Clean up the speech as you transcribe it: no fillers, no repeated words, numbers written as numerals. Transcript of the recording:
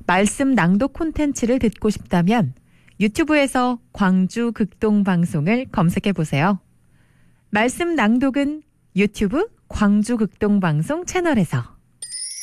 말씀 낭독 콘텐츠를 듣고 싶다면 유튜브에서 광주 극동방송을 검색해 보세요. 말씀 낭독은 유튜브 광주 극동방송 채널에서.